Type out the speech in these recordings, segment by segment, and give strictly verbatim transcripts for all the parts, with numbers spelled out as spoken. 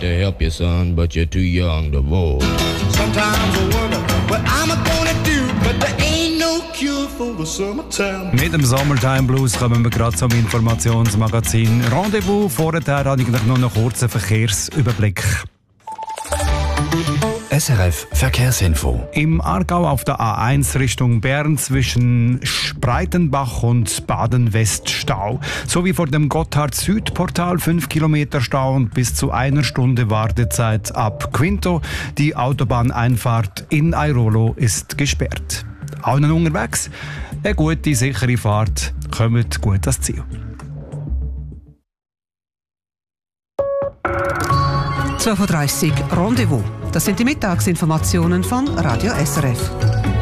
to help you, son, but you're too young to vote. Sometimes I wonder what I'm gonna do, but there ain't no cure for the summertime. Mit dem Summertime Blues kommen wir gerade zum Informationsmagazin Rendezvous. Vorher habe ich noch einen kurzen Verkehrsüberblick. S R F Verkehrsinfo. Im Aargau auf der A eins Richtung Bern zwischen Spreitenbach und Baden-West Stau. Sowie vor dem Gotthard-Süd-Portal fünf Kilometer Stau und bis zu einer Stunde Wartezeit ab Quinto. Die Autobahneinfahrt in Airolo ist gesperrt. Allen unterwegs, eine gute, sichere Fahrt. Kommt gut ans Ziel. zwölf Uhr dreißig Rendezvous. Das sind die Mittagsinformationen von Radio S R F.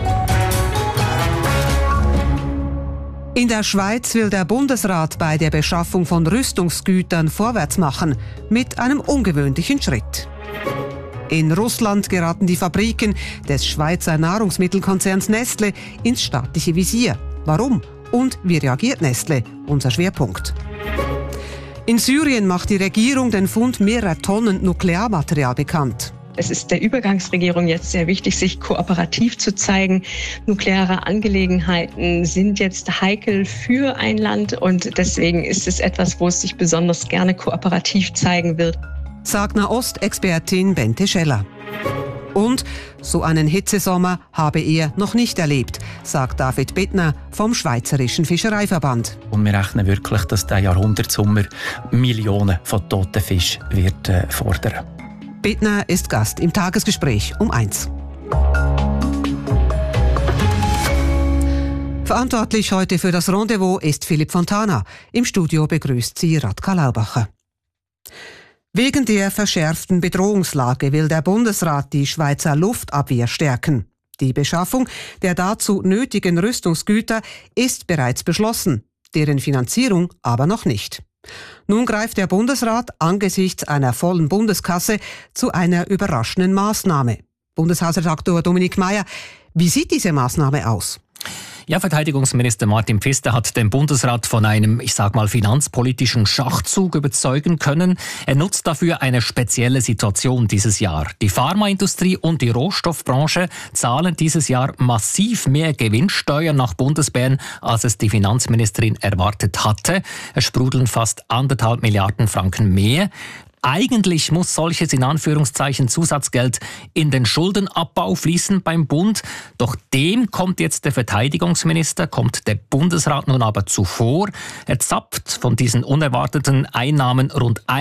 In der Schweiz will der Bundesrat bei der Beschaffung von Rüstungsgütern vorwärts machen, mit einem ungewöhnlichen Schritt. In Russland geraten die Fabriken des Schweizer Nahrungsmittelkonzerns Nestle ins staatliche Visier. Warum? Und wie reagiert Nestle? Unser Schwerpunkt. In Syrien macht die Regierung den Fund mehrerer Tonnen Nuklearmaterial bekannt. Es ist der Übergangsregierung jetzt sehr wichtig, sich kooperativ zu zeigen. Nukleare Angelegenheiten sind jetzt heikel für ein Land und deswegen ist es etwas, wo es sich besonders gerne kooperativ zeigen wird. Sagt Nahost-Expertin Bente Scheller. Und so einen Hitzesommer habe er noch nicht erlebt, sagt David Bittner vom Schweizerischen Fischereiverband. Und wir rechnen wirklich, dass der Jahrhundertsommer Millionen von toten Fischen wird äh, fordern. Bittner ist Gast im Tagesgespräch um eins. Verantwortlich heute für das Rendezvous ist Philipp Fontana. Im Studio begrüßt sie Radka Laubacher. Wegen der verschärften Bedrohungslage will der Bundesrat die Schweizer Luftabwehr stärken. Die Beschaffung der dazu nötigen Rüstungsgüter ist bereits beschlossen, deren Finanzierung aber noch nicht. Nun greift der Bundesrat angesichts einer vollen Bundeskasse zu einer überraschenden Maßnahme. Bundeshausredaktor Dominik Meier, wie sieht diese Maßnahme aus? Ja, Verteidigungsminister Martin Pfister hat den Bundesrat von einem, ich sag mal, finanzpolitischen Schachzug überzeugen können. Er nutzt dafür eine spezielle Situation dieses Jahr. Die Pharmaindustrie und die Rohstoffbranche zahlen dieses Jahr massiv mehr Gewinnsteuer nach Bundesbern, als es die Finanzministerin erwartet hatte. Es sprudeln fast anderthalb Milliarden Franken mehr. Eigentlich muss solches in Anführungszeichen Zusatzgeld in den Schuldenabbau fließen beim Bund. Doch dem kommt jetzt der Verteidigungsminister, kommt der Bundesrat nun aber zuvor. Er zapft von diesen unerwarteten Einnahmen rund